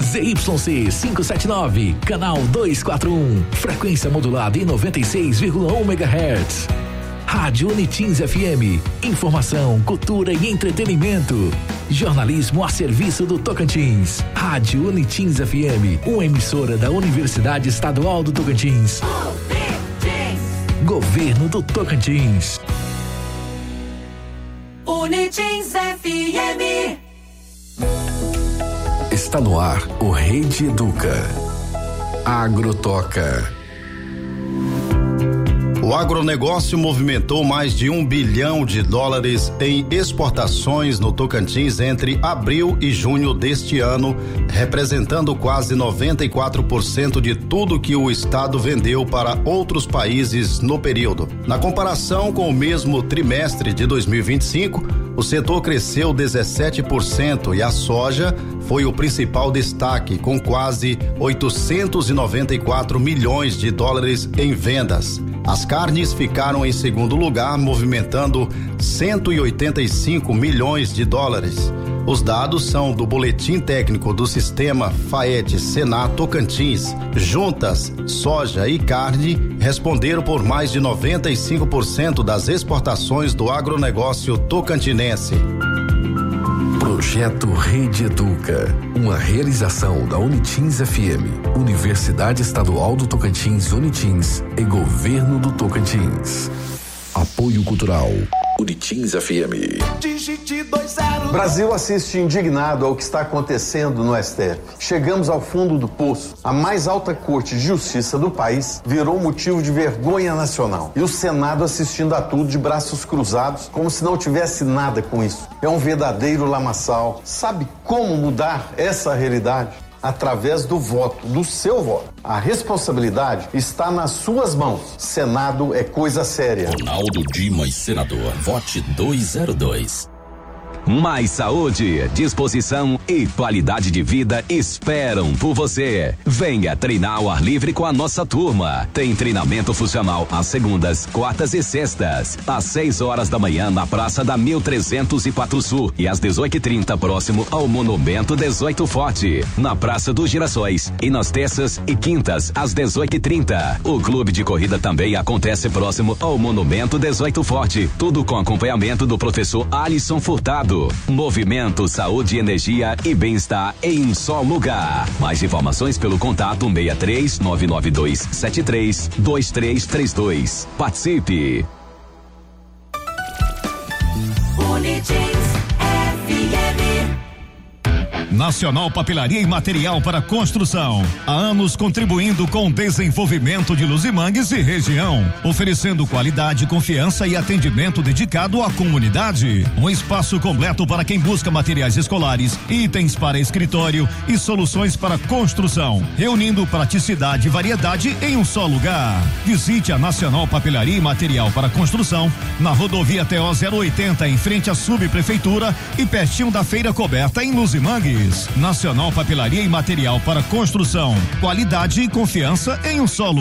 ZYC 579, canal 241, frequência modulada em 96,1 MHz. Rádio Unitins FM, informação, cultura e entretenimento. Jornalismo a serviço do Tocantins. Rádio Unitins FM, uma emissora da Universidade Estadual do Tocantins. Governo do Tocantins. Unitins FM. Está no ar o Rede Educa. Agrotoca. O agronegócio movimentou mais de $1 bilhão em exportações no Tocantins entre abril e junho deste ano, representando quase 94% de tudo que o estado vendeu para outros países no período. Na comparação com o mesmo trimestre de 2025, o setor cresceu 17% e a soja foi o principal destaque, com quase $894 milhões em vendas. As carnes ficaram em segundo lugar, movimentando $185 milhões. Os dados são do Boletim Técnico do Sistema FAET-Senar Tocantins. Juntas, soja e carne responderam por mais de 95% das exportações do agronegócio tocantinense. Projeto Rede Educa, uma realização da Unitins FM, Universidade Estadual do Tocantins Unitins e Governo do Tocantins. Apoio Cultural, Unitins FM. Brasil assiste indignado ao que está acontecendo no STF. Chegamos ao fundo do poço. A mais alta corte de justiça do país virou motivo de vergonha nacional. E o Senado assistindo a tudo de braços cruzados, como se não tivesse nada com isso. É um verdadeiro lamaçal. Sabe como mudar essa realidade? Através do voto, do seu voto. A responsabilidade está nas suas mãos. Senado é coisa séria. Ronaldo Dimas, senador. Vote 202. Mais saúde, disposição e qualidade de vida esperam por você. Venha treinar ao ar livre com a nossa turma. Tem treinamento funcional às segundas, quartas e sextas, às 6 horas da manhã na Praça da 1304 Sul e às 18h30 próximo ao Monumento 18 Forte, na Praça dos Girassóis, e nas terças e quintas às 18h30. O clube de corrida também acontece próximo ao Monumento 18 Forte, tudo com acompanhamento do professor Alisson Furtado. Movimento, saúde, energia e bem-estar em um só lugar. Mais informações pelo contato 63 992 73 2332. Participe. Unitins FM. Nacional Papelaria e Material para Construção. Há anos contribuindo com o desenvolvimento de Luzimangues e região, oferecendo qualidade, confiança e atendimento dedicado à comunidade. Um espaço completo para quem busca materiais escolares, itens para escritório e soluções para construção, reunindo praticidade e variedade em um só lugar. Visite a Nacional Papelaria e Material para Construção na rodovia TO 080, em frente à subprefeitura e pertinho da feira coberta em Luzimangues. Nacional Papelaria e Material para Construção, qualidade e confiança em um só lugar.